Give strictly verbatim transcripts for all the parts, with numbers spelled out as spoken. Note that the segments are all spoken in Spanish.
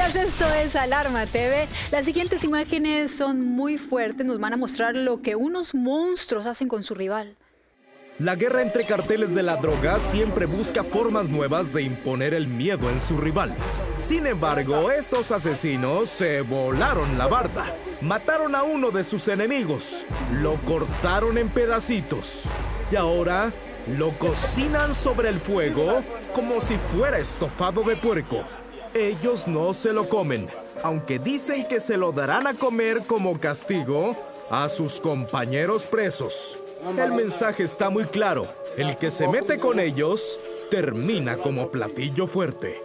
días, esto es Alarma T V. Las siguientes imágenes son muy fuertes, nos van a mostrar lo que unos monstruos hacen con su rival. La guerra entre carteles de la droga siempre busca formas nuevas de imponer el miedo en su rival. Sin embargo, estos asesinos se volaron la barda. Mataron a uno de sus enemigos, lo cortaron en pedacitos y ahora lo cocinan sobre el fuego como si fuera estofado de puerco. Ellos no se lo comen, aunque dicen que se lo darán a comer como castigo a sus compañeros presos. El mensaje está muy claro. El que se mete con ellos termina como platillo fuerte.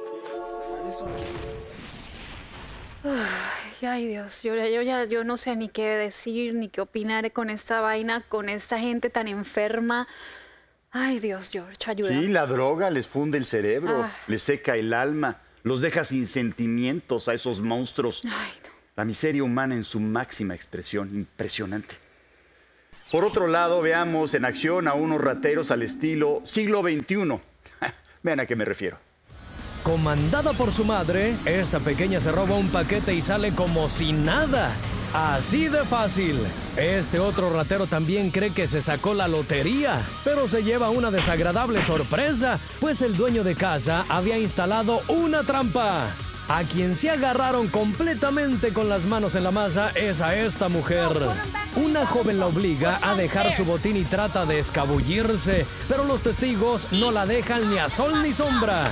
Ay, ay Dios, yo, yo ya yo no sé ni qué decir, ni qué opinar con esta vaina, con esta gente tan enferma. Ay Dios, George, ayúdame. Sí, la droga les funde el cerebro, Ah. les seca el alma, los deja sin sentimientos a esos monstruos. Ay, no. La miseria humana en su máxima expresión, impresionante. Por otro lado, veamos en acción a unos rateros al estilo siglo veintiuno. Vean a qué me refiero. Comandada por su madre, esta pequeña se roba un paquete y sale como si nada. Así de fácil. Este otro ratero también cree que se sacó la lotería, pero se lleva una desagradable sorpresa, pues el dueño de casa había instalado una trampa. A quien se agarraron completamente con las manos en la masa es a esta mujer. Una joven la obliga a dejar su botín y trata de escabullirse, pero los testigos no la dejan ni a sol ni sombra.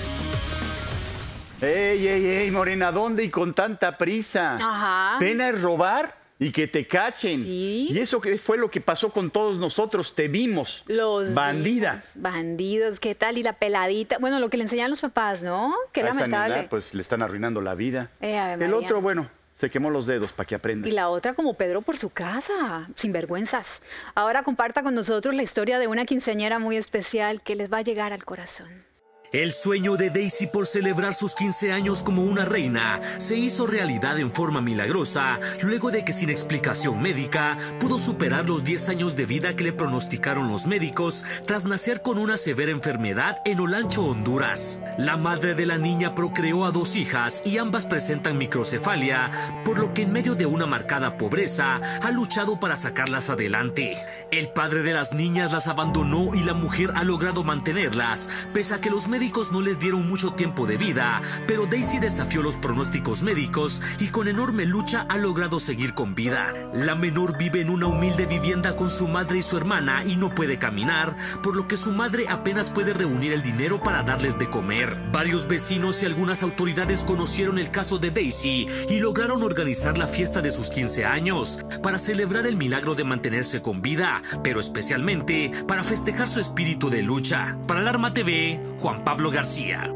¡Ey, ey, ey, Morena! ¿Dónde y con tanta prisa? Ajá. Pena es robar y que te cachen. Sí. Y eso que fue lo que pasó con todos nosotros. Te vimos. Los bandida. vimos, bandidos, ¿qué tal? Y la peladita. Bueno, lo que le enseñan los papás, ¿no? Qué A esa lamentable. nena, pues le están arruinando la vida. Eh, Ave El María. otro, bueno, se quemó los dedos para que aprenda. Y la otra como Pedro por su casa, sin vergüenzas. Ahora comparta con nosotros la historia de una quinceañera muy especial que les va a llegar al corazón. El sueño de Daisy por celebrar sus quince años como una reina se hizo realidad en forma milagrosa luego de que sin explicación médica pudo superar los diez años de vida que le pronosticaron los médicos tras nacer con una severa enfermedad en Olancho, Honduras. La madre de la niña procreó a dos hijas y ambas presentan microcefalia, por lo que en medio de una marcada pobreza ha luchado para sacarlas adelante. El padre de las niñas las abandonó y la mujer ha logrado mantenerlas, pese a que los médicos médicos no les dieron mucho tiempo de vida, pero Daisy desafió los pronósticos médicos y con enorme lucha ha logrado seguir con vida. La menor vive en una humilde vivienda con su madre y su hermana y no puede caminar, por lo que su madre apenas puede reunir el dinero para darles de comer. Varios vecinos y algunas autoridades conocieron el caso de Daisy y lograron organizar la fiesta de sus quince años para celebrar el milagro de mantenerse con vida, pero especialmente para festejar su espíritu de lucha. Para Alarma T V, Juan Pablo García.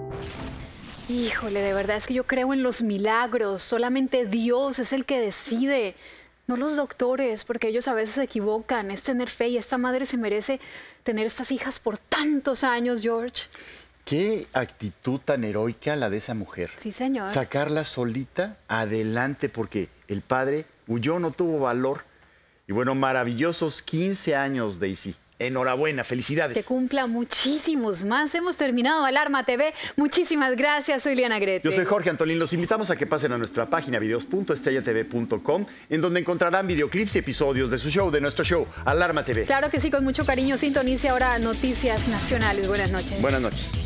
Híjole, de verdad es que yo creo en los milagros. Solamente Dios es el que decide, no los doctores, porque ellos a veces se equivocan. Es tener fe y esta madre se merece tener estas hijas por tantos años, George. Qué actitud tan heroica la de esa mujer. Sí, señor. Sacarla solita adelante porque el padre huyó, no tuvo valor. Y bueno, maravillosos quince años, Daisy. Enhorabuena, felicidades. Que cumpla muchísimos más. Hemos terminado Alarma T V. Muchísimas gracias, soy Liana Grete. Yo soy Jorge Antolín. Los invitamos a que pasen a nuestra página videos punto estrella t v punto com, en donde encontrarán videoclips y episodios de su show, de nuestro show, Alarma T V. Claro que sí, con mucho cariño. Sintonice ahora Noticias Nacionales. Buenas noches. Buenas noches.